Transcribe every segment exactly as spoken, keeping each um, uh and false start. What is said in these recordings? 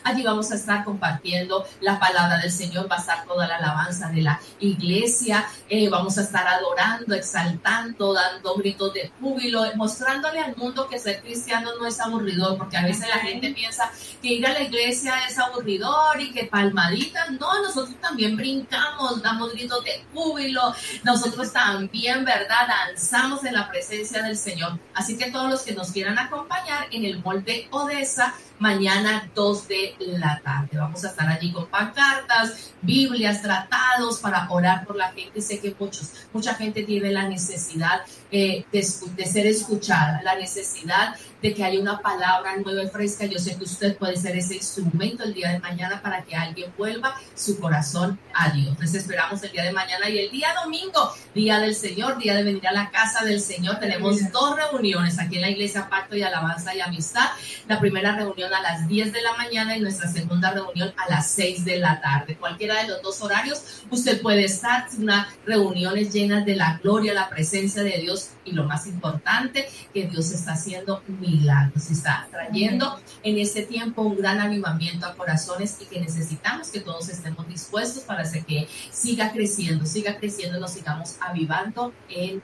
Allí vamos a estar compartiendo la palabra del Señor, va a estar toda la alabanza de la iglesia, eh, vamos a estar adorando, exaltando, dando gritos de júbilo, mostrándole al mundo que ser cristiano no es aburridor, porque a veces la gente piensa que ir a la iglesia es aburridor y que palmaditas. No, nosotros también brincamos, damos gritos de júbilo, nosotros también, ¿verdad?, danzamos en la presencia del Señor. Así que todos los que nos quieran acompañar en el mall de Odessa, mañana dos de la tarde. Vamos a estar allí con pancartas, Biblias, tratados para orar por la gente. Sé que muchos, mucha gente tiene la necesidad eh, de, de ser escuchada, la necesidad de que haya una palabra nueva y fresca. Yo sé que usted puede ser ese instrumento el día de mañana para que alguien vuelva su corazón a Dios. Les esperamos el día de mañana y el día domingo, día del Señor, día de venir a la casa del Señor. Tenemos dos reuniones aquí en la iglesia, Pacto y Alabanza y Amistad. La primera reunión a las diez de la mañana y nuestra segunda reunión a las seis de la tarde. Cualquiera de los dos horarios usted puede estar. Unas reuniones llenas de la gloria, la presencia de Dios y lo más importante, que Dios está haciendo milagros, está trayendo en este tiempo un gran avivamiento a corazones y que necesitamos que todos estemos dispuestos para hacer que siga creciendo, siga creciendo y nos sigamos avivando en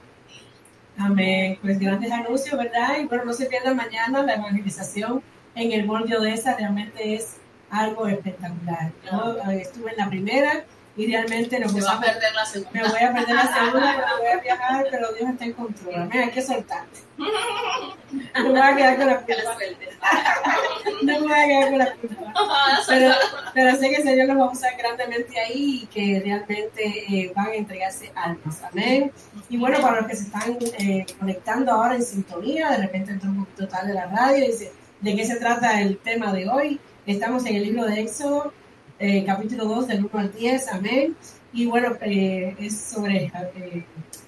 Amén. Pues grandes anuncios, ¿verdad? Y bueno, no se pierdan mañana la evangelización en el mall de Odessa. Realmente es algo espectacular. Yo eh, estuve en la primera y realmente nos se va a perder la segunda. Me voy a perder la segunda, me voy a viajar, pero Dios está en control. Amén, hay que soltar. No me voy a quedar con la culpa. No me voy a quedar con la culpa. Pero, pero sé que el Señor los va a usar grandemente ahí y que realmente eh, van a entregarse almas. Amén. Y bueno, para los que se están eh, conectando ahora en sintonía, de repente entró un poquito tarde la radio y dice, ¿de qué se trata el tema de hoy? Estamos en el libro de Éxodo, eh, capítulo dos, del uno al diez, amén. Y bueno, eh, es sobre eh,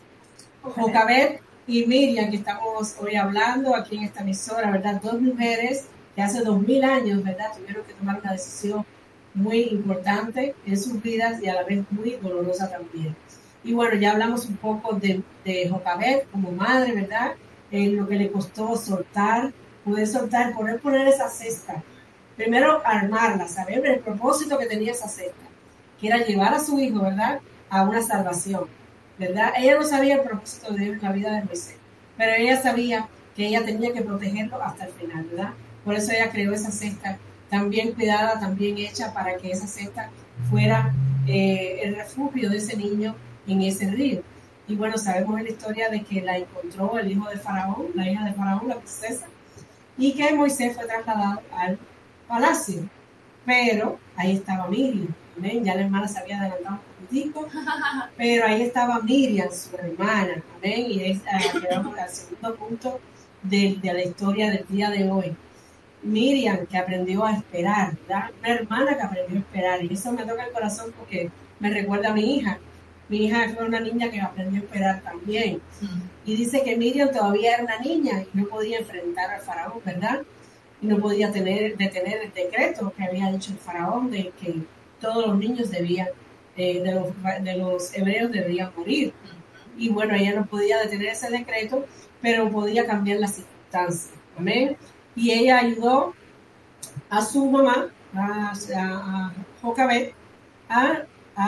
Jocabed y Miriam, que estamos hoy hablando aquí en esta emisora, ¿verdad? Dos mujeres que hace dos mil años, ¿verdad?, tuvieron que tomar una decisión muy importante en sus vidas y a la vez muy dolorosa también. Y bueno, ya hablamos un poco de, de Jocabed como madre, ¿verdad? En lo que le costó soltar, poder soltar, poder poner esa cesta. Primero, armarla, saber el propósito que tenía esa cesta, que era llevar a su hijo, ¿verdad?, a una salvación, ¿verdad? Ella no sabía el propósito de Dios en la vida de Moisés, pero ella sabía que ella tenía que protegerlo hasta el final, ¿verdad? Por eso ella creó esa cesta tan bien cuidada, tan bien hecha, para que esa cesta fuera eh, el refugio de ese niño en ese río. Y bueno, sabemos en la historia de que la encontró el hijo de Faraón, la hija de Faraón, la princesa, y que Moisés fue trasladado al palacio, pero ahí estaba Miriam, ¿ven? Ya la hermana se había adelantado un poquitico, pero ahí estaba Miriam, su hermana, ¿ven? Y es uh, quedamos al segundo punto de, de la historia del día de hoy. Miriam, que aprendió a esperar, ¿verdad? Una hermana que aprendió a esperar, y eso me toca el corazón porque me recuerda a mi hija. Mi hija fue una niña que aprendió a esperar también. Mm. Y dice que Miriam todavía era una niña y no podía enfrentar al faraón, ¿verdad? Y no podía tener, detener el decreto que había dicho el faraón de que todos los niños debían, eh, de, los, de los hebreos debían morir. Mm. Y bueno, ella no podía detener ese decreto, pero podía cambiar las circunstancias. Amén. Y ella ayudó a su mamá, a, a, a Jocabed, a,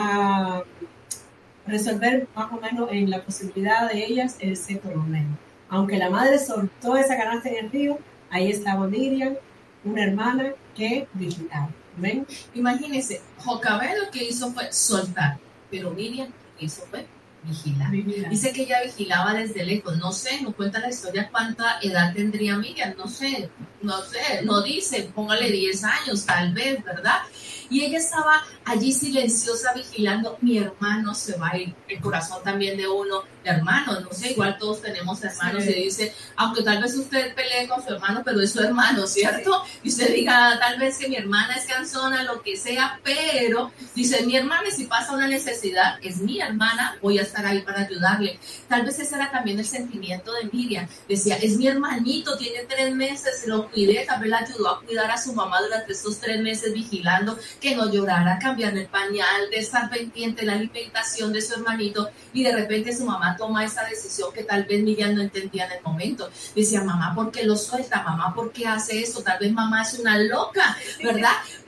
a resolver más o menos en la posibilidad de ellas ese problema. Aunque la madre soltó esa canasta en el río, ahí estaba Miriam, una hermana que vigilaba. ¿Ven? Imagínense, Jocabed lo que hizo fue soltar, pero Miriam lo que hizo fue vigilar. Vigilar. Dice que ella vigilaba desde lejos. No sé, no cuenta la historia cuánta edad tendría Miriam, no sé, no sé, no dice, póngale diez años tal vez, ¿verdad? Y ella estaba allí silenciosa vigilando, mi hermano se va a ir, el corazón también de uno, de hermano, no sé, igual todos tenemos hermanos, sí. Y dice, aunque tal vez usted pelee con su hermano, pero es su hermano, ¿cierto? Y usted diga, tal vez que mi hermana es cansona, lo que sea, pero dice, mi hermana, si pasa una necesidad, es mi hermana, voy a estar ahí para ayudarle. Tal vez ese era también el sentimiento de Miriam, decía, es mi hermanito, tiene tres meses, lo cuidé, tal vez la ayudó a cuidar a su mamá durante estos tres meses vigilando, que no llorara, cambiarle el pañal, de estar pendiente de la alimentación de su hermanito, y de repente su mamá toma esa decisión que tal vez Miriam no entendía en el momento. Decía, mamá, ¿por qué lo suelta? Mamá, ¿por qué hace eso? Tal vez mamá es una loca, ¿verdad?